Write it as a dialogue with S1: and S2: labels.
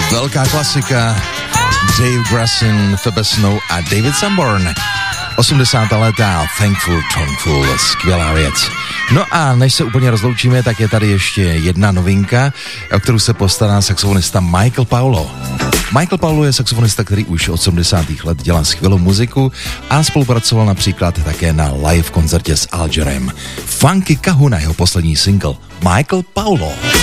S1: Velká klasika, Dave Grassin, Phoebe Snow a David Sanborn. 80. léta, Thankful, skvělá věc. No a než se úplně rozloučíme, tak je tady ještě jedna novinka, o kterou se postará saxofonista Michael Paulo. Michael Paulo je saxofonista, který už od 80. let dělá skvělou muziku a spolupracoval například také na live koncertě s Al Jarreem. Funky Kahuna, jeho poslední single. Michael Paulo.